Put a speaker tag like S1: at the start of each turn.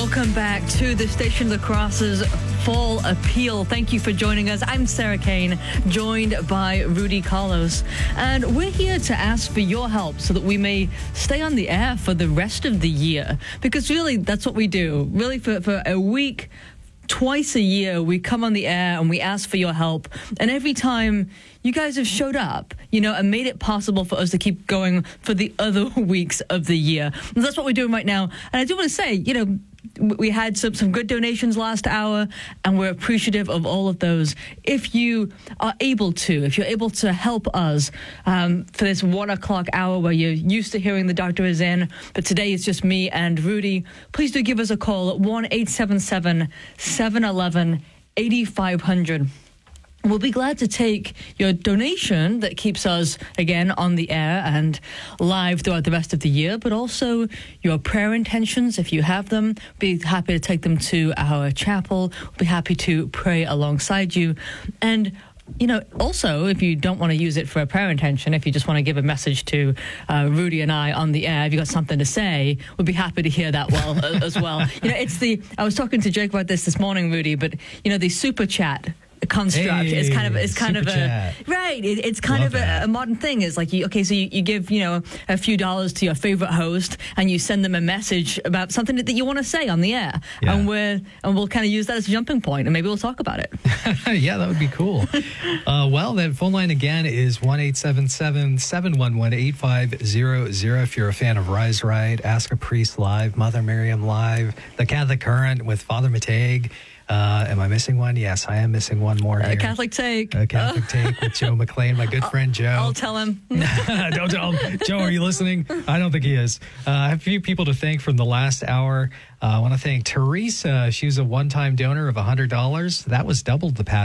S1: Welcome back to the Station Lacrosse's Fall Appeal. Thank you for joining us. I'm Sarah Kane, joined by Rudy Carlos. And we're here to ask for your help so that we may stay on the air for the rest of the year. Because really, that's what we do. Really, for a week, twice a year, we come on the air and we ask for your help. And every time you guys have showed up, and made it possible for us to keep going for the other weeks of the year. And that's what we're doing right now. And I do want to say, we had some good donations last hour, and we're appreciative of all of those. If you're able to help us for this 1 o'clock hour where you're used to hearing the doctor is in, but today it's just me and Rudy, please do give us a call at 1-877-711-8500. We'll be glad to take your donation that keeps us, again, on the air and live throughout the rest of the year, but also your prayer intentions, if you have them. Be happy to take them to our chapel. We'll be happy to pray alongside you. And also, if you don't want to use it for a prayer intention, if you just want to give a message to Rudy and I on the air, if you've got something to say, we'd be happy to hear that as well. I was talking to Jake about this morning, Rudy, but, the super chat construct is kind of a right. It's kind of a modern thing. It's like you give a few dollars to your favorite host and you send them a message about something that you want to say on the air, and we'll kind of use that as a jumping point, and maybe we'll talk about it.
S2: Yeah, that would be cool. Well, that phone line again is 1-877-711-8500. If you're a fan of Rise Right, Ask a Priest Live, Mother Miriam Live, The Catholic Current with Father Mateg. Am I missing one? Yes, I am missing one more here.
S1: Catholic Take.
S2: Catholic Take with Joe McLean, my good friend Joe.
S1: I'll tell him.
S2: Don't tell him. Joe, are you listening? I don't think he is. I have a few people to thank from the last hour. I want to thank Teresa. She was a one-time donor of $100. That was doubled the past